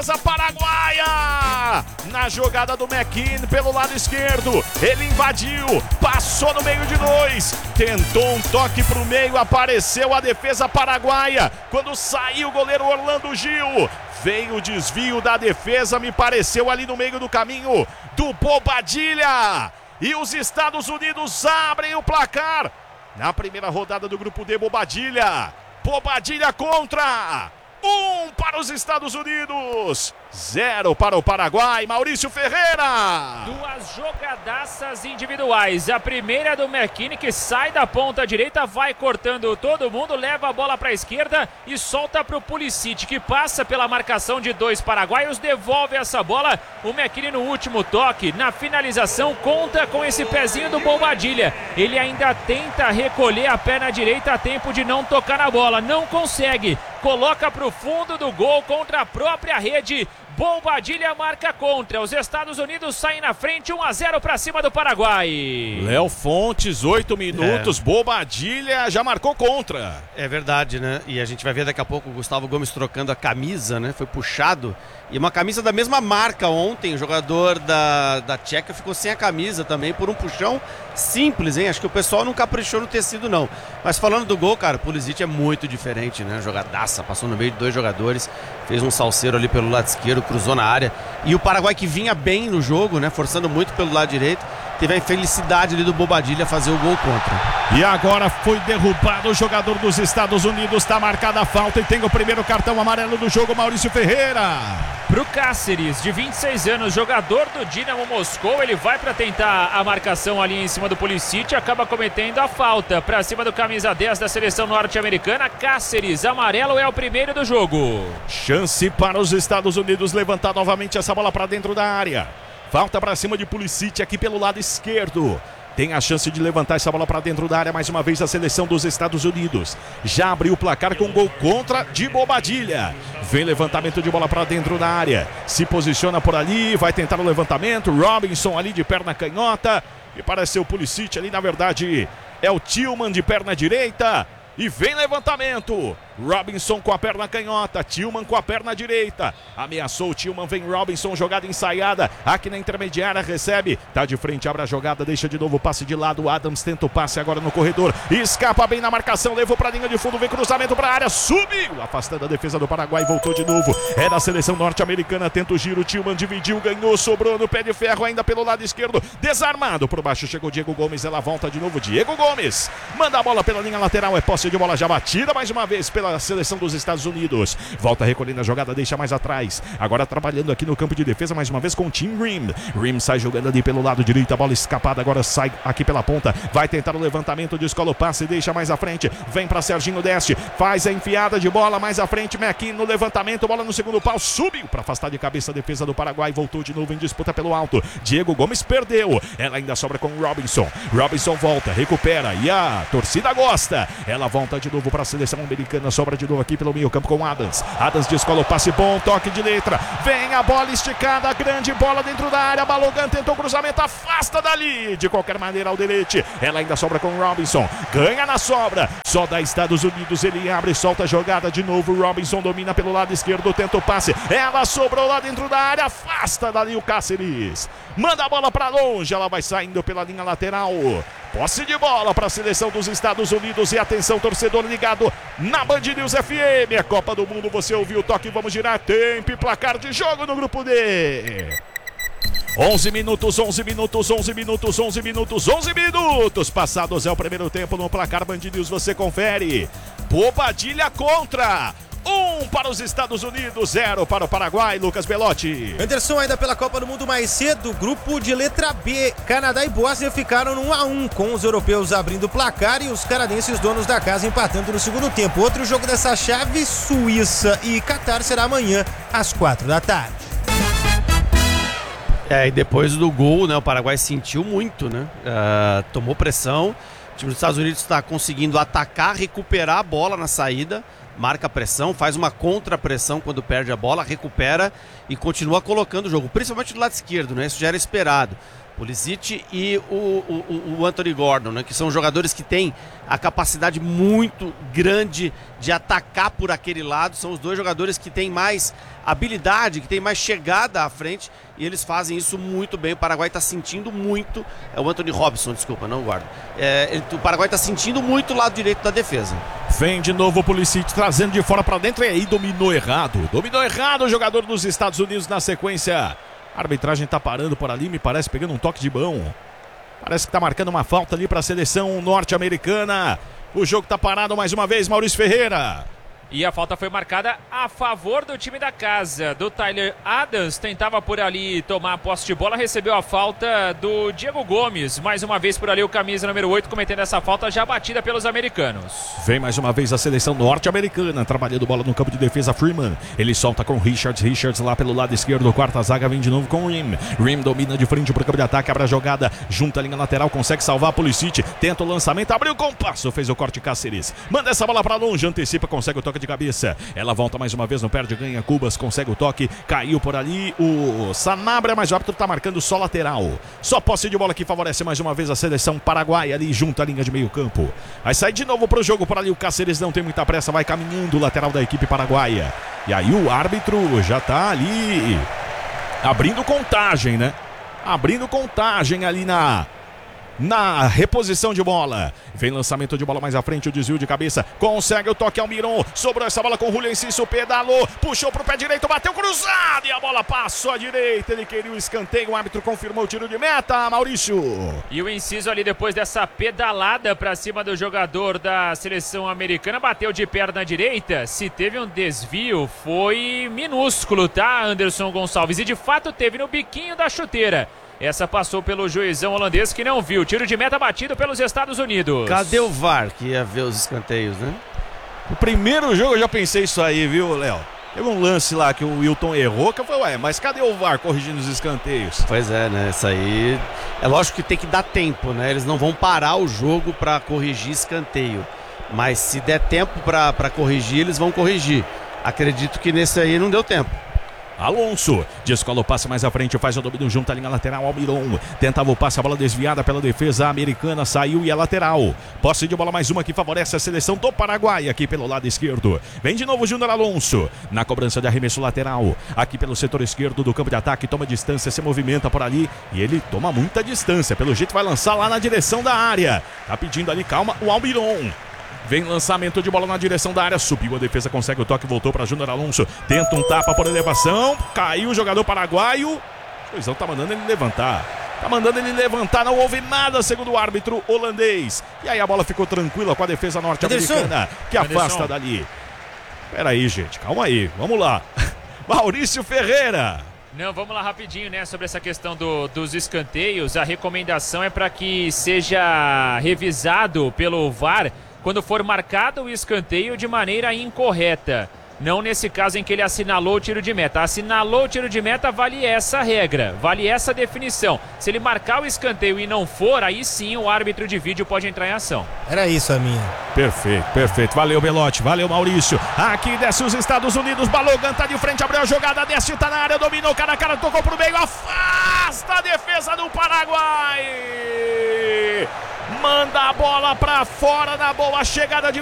defesa paraguaia. Na jogada do McKean pelo lado esquerdo. Ele invadiu, passou no meio de dois. Tentou um toque pro meio, apareceu a defesa paraguaia. Quando saiu o goleiro Orlando Gil. Veio o desvio da defesa, me pareceu ali no meio do caminho do Bobadilla. E os Estados Unidos abrem o placar. Na primeira rodada do grupo D, Bobadilla contra. 1 para os Estados Unidos, 0 para o Paraguai. Maurício Ferreira. Duas jogadaças individuais. A primeira do McKinney, que sai da ponta direita, vai cortando todo mundo, leva a bola para a esquerda e solta para o Pulisic, que passa pela marcação de dois paraguaios, devolve essa bola. O McKinney no último toque, na finalização, conta com esse pezinho do Bobadilla. Ele ainda tenta recolher a perna direita a tempo de não tocar na bola, não consegue. Coloca para o fundo do gol contra a própria rede. Bobadilla marca contra. Os Estados Unidos saem na frente, 1-0 para cima do Paraguai. Léo Fontes, 8 minutos. Bobadilla já marcou contra. É verdade, né? E a gente vai ver daqui a pouco o Gustavo Gomes trocando a camisa, né? Foi puxado. E uma camisa da mesma marca ontem. O jogador da Tcheca ficou sem a camisa também por um puxão simples, hein? Acho que o pessoal não caprichou no tecido, não. Mas falando do gol, cara, o Pulisic é muito diferente, né? Jogadaça, passou no meio de dois jogadores, fez um salseiro ali pelo lado esquerdo, cruzou na área. E o Paraguai, que vinha bem no jogo, né? Forçando muito pelo lado direito, teve a infelicidade ali do Bobadilla fazer o gol contra. E agora foi derrubado o jogador dos Estados Unidos, tá marcada a falta e tem o primeiro cartão amarelo do jogo, Maurício Ferreira. Pro Cáceres, de 26 anos, jogador do Dinamo Moscou, ele vai para tentar a marcação ali em cima do Pulisic, acaba cometendo a falta para cima do camisa 10 da seleção norte-americana. Cáceres, amarelo, é o primeiro do jogo. Chance para os Estados Unidos levantar novamente essa bola para dentro da área. Falta para cima de Pulisic aqui pelo lado esquerdo. Tem a chance de levantar essa bola para dentro da área mais uma vez a seleção dos Estados Unidos. Já abriu o placar com gol contra de Bobadilla. Vem levantamento de bola para dentro da área. Se posiciona por ali, vai tentar o levantamento. Robinson ali de perna canhota. E parece ser o Pulisic ali, na verdade, é o Tillman de perna direita. E vem levantamento. Robinson com a perna canhota, Tillman com a perna direita. Ameaçou o Tillman, vem Robinson, jogada ensaiada. Aqui na intermediária, recebe. Tá de frente, abre a jogada, deixa de novo o passe de lado. Adams tenta o passe agora no corredor. Escapa bem na marcação, levou pra linha de fundo, vem cruzamento pra área, subiu. Afastando a defesa do Paraguai, voltou de novo. É da seleção norte-americana, tenta o giro. Tillman dividiu, ganhou, sobrou no pé de ferro ainda pelo lado esquerdo. Desarmado por baixo, chegou Diego Gomes, ela volta de novo. Diego Gomes manda a bola pela linha lateral, é posse de bola já batida mais uma vez pela seleção dos Estados Unidos. Volta recolhendo a jogada, deixa mais atrás. Agora trabalhando aqui no campo de defesa mais uma vez com o Tim Rim. Rim sai jogando ali pelo lado direito, a bola escapada, agora sai aqui pela ponta. Vai tentar o levantamento, descola o passe, deixa mais à frente. Vem para Serginho Deste, faz a enfiada de bola mais à frente. McKean no levantamento, bola no segundo pau, subiu para afastar de cabeça a defesa do Paraguai. Voltou de novo em disputa pelo alto. Diego Gomes perdeu. Ela ainda sobra com o Robinson. Robinson volta, recupera e a torcida gosta. Ela volta de novo para a seleção americana, sobra de novo aqui pelo meio campo com Adams. Adams descola o passe bom, toque de letra. Vem a bola esticada, grande bola dentro da área. Balogan tentou o cruzamento, afasta dali. De qualquer maneira, Alderete. Ela ainda sobra com Robinson. Ganha na sobra. Só da Estados Unidos, ele abre, solta a jogada de novo. Robinson domina pelo lado esquerdo, tenta o passe. Ela sobrou lá dentro da área, afasta dali o Cáceres. Manda a bola para longe, ela vai saindo pela linha lateral. Posse de bola para a seleção dos Estados Unidos. E atenção, torcedor ligado na Band News FM. É Copa do Mundo, você ouviu o toque, vamos girar. Tempo e placar de jogo no grupo D. 11 minutos. Passados é o primeiro tempo no placar Band News, você confere. Bobadilla contra. 1 para os Estados Unidos, 0 para o Paraguai. Lucas Belotti. Anderson, ainda pela Copa do Mundo mais cedo, grupo de letra B. Canadá e Bósnia ficaram no 1-1, com os europeus abrindo o placar e os canadenses, donos da casa, empatando no segundo tempo. Outro jogo dessa chave, Suíça e Catar, será amanhã às 4 da tarde. E depois do gol, né, o Paraguai sentiu muito, né? Tomou pressão. O time dos Estados Unidos está conseguindo atacar, recuperar a bola na saída. Marca a pressão, faz uma contra-pressão quando perde a bola, recupera e continua colocando o jogo, principalmente do lado esquerdo, né? Isso já era esperado. Pulisic e o Anthony Gordon, né? Que são jogadores que têm a capacidade muito grande de atacar por aquele lado. São os dois jogadores que têm mais habilidade, que têm mais chegada à frente, e eles fazem isso muito bem. O Paraguai está sentindo muito. É o Anthony Robson, desculpa, não o Gordon. O Paraguai está sentindo muito o lado direito da defesa. Vem de novo o Pulisic trazendo de fora para dentro, e aí dominou errado o jogador dos Estados Unidos na sequência. A arbitragem tá parando por ali, me parece, pegando um toque de mão. Parece que tá marcando uma falta ali para a seleção norte-americana. O jogo tá parado mais uma vez, Maurício Ferreira. E a falta foi marcada a favor do time da casa, do Tyler Adams. Tentava por ali tomar a posse de bola, recebeu a falta do Diego Gomes. Mais uma vez por ali o camisa número 8 cometendo essa falta já batida pelos americanos. Vem mais uma vez a seleção norte-americana, trabalhando bola no campo de defesa. Freeman, ele solta com Richards lá pelo lado esquerdo, quarta zaga, vem de novo com o Rim domina de frente pro campo de ataque, abre a jogada, junta a linha lateral, consegue salvar a Pulisic, tenta o lançamento, abriu com o passo, fez o corte Cáceres, manda essa bola pra longe, antecipa, consegue o toque de cabeça, ela volta mais uma vez, não perde, ganha. Cubas consegue o toque, caiu por ali o Sanabria, mas o árbitro tá marcando só lateral, só posse de bola que favorece mais uma vez a seleção paraguaia ali junto à linha de meio campo. Vai sair de novo pro jogo por ali, o Cáceres não tem muita pressa, vai caminhando o lateral da equipe paraguaia, e aí o árbitro já tá ali abrindo contagem, né? Abrindo contagem ali na reposição de bola. Vem lançamento de bola mais à frente, o desvio de cabeça, consegue o toque ao Miron, sobrou essa bola com o Julio Enciso, pedalou, puxou pro pé direito, bateu cruzado e a bola passou à direita, ele queria o escanteio, o árbitro confirmou o tiro de meta, Maurício. E o Enciso ali depois dessa pedalada pra cima do jogador da seleção americana, bateu de perna direita. Se teve um desvio foi minúsculo, tá, Anderson Gonçalves? E de fato teve no biquinho da chuteira. Essa passou pelo juizão holandês que não viu. Tiro de meta batido pelos Estados Unidos. Cadê o VAR que ia ver os escanteios, né? O primeiro jogo eu já pensei isso aí, viu, Léo? Teve um lance lá que o Wilton errou, que eu falei, mas cadê o VAR corrigindo os escanteios? Pois é, né? Isso aí é lógico que tem que dar tempo, né? Eles não vão parar o jogo para corrigir escanteio. Mas se der tempo para corrigir, eles vão corrigir. Acredito que nesse aí não deu tempo. Alonso descola o passe mais à frente, faz o domínio junto à linha lateral. Almiron tentava o passe, a bola desviada pela defesa americana, saiu e é lateral. Posse de bola mais uma que favorece a seleção do Paraguai aqui pelo lado esquerdo. Vem de novo Júnior Alonso na cobrança de arremesso lateral aqui pelo setor esquerdo do campo de ataque, toma distância, se movimenta por ali e ele toma muita distância, pelo jeito vai lançar lá na direção da área. Tá pedindo ali calma o Almiron. Vem lançamento de bola na direção da área, subiu a defesa, consegue o toque, voltou para Júnior Alonso, tenta um tapa por elevação, caiu o jogador paraguaio, o juizão tá mandando ele levantar, não houve nada segundo o árbitro holandês, e aí a bola ficou tranquila com a defesa norte-americana, que afasta dali. Peraí, gente, calma aí, vamos lá. Maurício Ferreira. Não, vamos lá rapidinho, né, sobre essa questão dos escanteios. A recomendação é para que seja revisado pelo VAR quando for marcado o escanteio de maneira incorreta. Não nesse caso em que ele assinalou o tiro de meta. Assinalou o tiro de meta, vale essa regra, vale essa definição. Se ele marcar o escanteio e não for, aí sim o árbitro de vídeo pode entrar em ação. Era isso a minha. Perfeito. Valeu, Belotti. Valeu, Maurício. Aqui desce os Estados Unidos. Balogan tá de frente, abriu a jogada, desce, tá na área, dominou, cara a cara, tocou pro meio, afasta a defesa do Paraguai. Manda a bola pra fora na boa chegada de